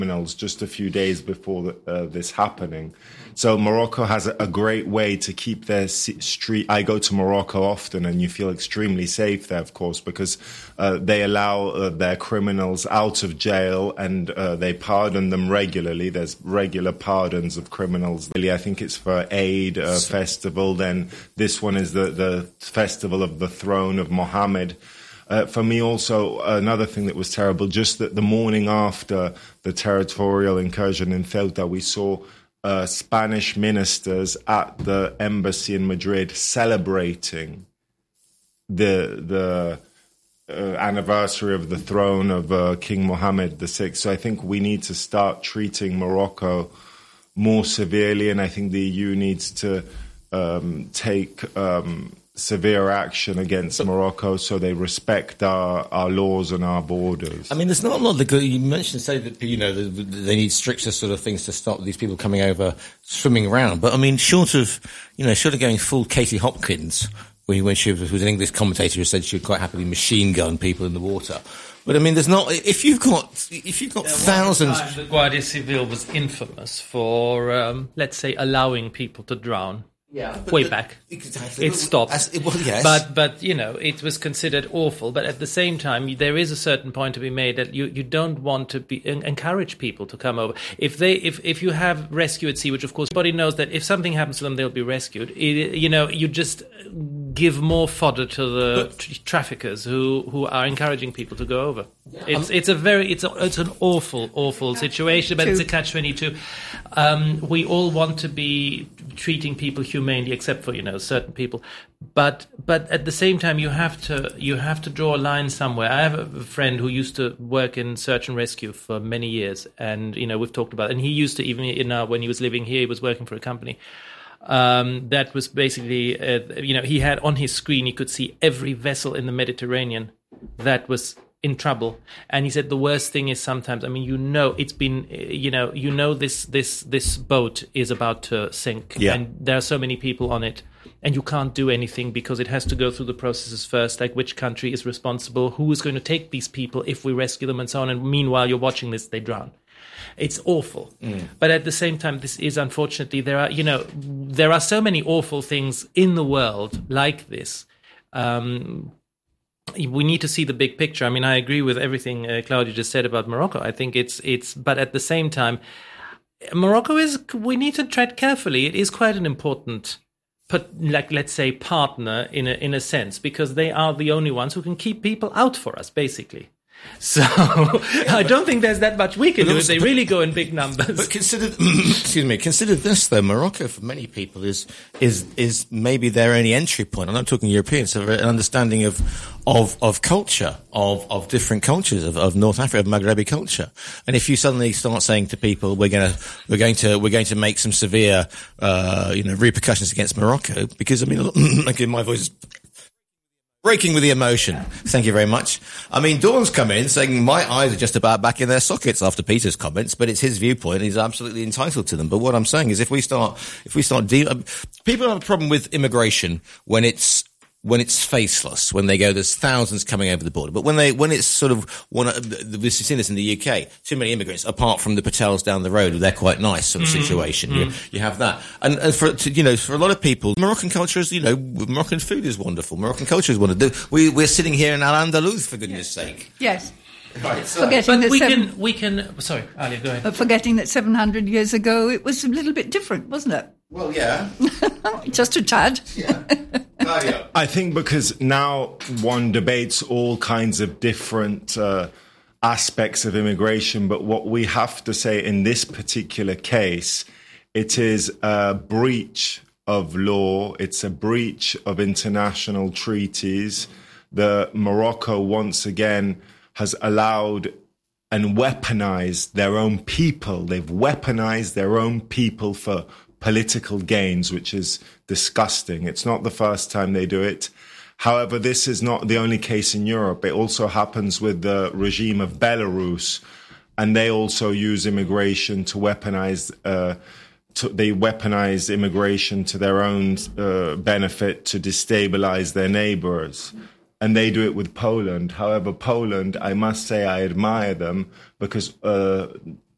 criminals just a few days before this happening. So Morocco has a great way to keep their street. I go to Morocco often, and you feel extremely safe there, of course, because they allow their criminals out of jail, and they pardon them regularly. There's regular pardons of criminals. I think it's for Eid festival. Then this one is the festival of the throne of Mohammed. For me also, another thing that was terrible, just that the morning after the territorial incursion in Ceuta, we saw Spanish ministers at the embassy in Madrid celebrating the anniversary of the throne of King Mohammed VI. So I think we need to start treating Morocco more severely, and I think the EU needs to take severe action against Morocco so they respect our laws and our borders. I mean, there's not a lot that you mentioned, say that, they need stricter sort of things to stop these people coming over swimming around. But I mean, short of going full Katie Hopkins, when she was an English commentator who said she would quite happily machine gun people in the water. But I mean, there's not. If you've got thousands. The Guardia Civil was infamous for, let's say, allowing people to drown. Yeah, way back. Exactly. It stopped. Yes. But it was considered awful. But at the same time, there is a certain point to be made that you don't want to encourage people to come over. If you have rescue at sea, which of course everybody knows that if something happens to them, they'll be rescued. You just give more fodder to the traffickers who are encouraging people to go over. It's an awful situation, but it's a catch-22. We all want to be treating people humanely, except for certain people, but at the same time you have to draw a line somewhere. I have a friend who used to work in search and rescue for many years, and we've talked about it. And he used to, even when he was living here, he was working for a company that was basically he had on his screen, he could see every vessel in the Mediterranean that was in trouble. And he said the worst thing is sometimes, it's been, this boat is about to sink, and there are so many people on it, and you can't do anything because it has to go through the processes first, like which country is responsible, who is going to take these people if we rescue them, and so on. And meanwhile, you're watching this, they drown. It's awful. But at the same time, this is, unfortunately, there are so many awful things in the world like this. We need to see the big picture. I agree with everything Claudia just said about Morocco. I think it's, but at the same time, Morocco we need to tread carefully. It is quite an important, let's say, partner in a sense, because they are the only ones who can keep people out for us, basically. So I don't think there's that much we can do if they really go in big numbers. But consider this though. Morocco for many people is maybe their only entry point. I'm not talking Europeans, so an understanding of culture, of different cultures, of North Africa, of Maghrebi culture. And if you suddenly start saying to people, we're going to make some severe repercussions against Morocco, because again, my voice is breaking with the emotion. Thank you very much. Dawn's come in saying my eyes are just about back in their sockets after Peter's comments, but it's his viewpoint. He's absolutely entitled to them. But what I'm saying is, if we start people have a problem with immigration when it's faceless, when they go, there's thousands coming over the border. But when it's sort of we've seen this in the UK, too many immigrants, apart from the Patels down the road, they're quite nice sort of situation. You have that. And for a lot of people, Moroccan culture is, Moroccan food is wonderful. Moroccan culture is wonderful. We're sitting here in Al-Andalus, for goodness sake. Yes. Right, so. Sorry, Ali, go ahead. Forgetting that 700 years ago, it was a little bit different, wasn't it? Well, yeah. Just a tad. Yeah. I think because now one debates all kinds of different aspects of immigration, but what we have to say in this particular case, it is a breach of law. It's a breach of international treaties. Morocco, once again, has allowed and weaponized their own people. They've weaponized their own people for political gains, which is disgusting. It's not the first time they do it. However, this is not the only case in Europe. It also happens with the regime of Belarus, and they also use immigration to weaponize. They weaponize immigration to their own benefit to destabilize their neighbors. And they do it with Poland. However, Poland, I must say I admire them because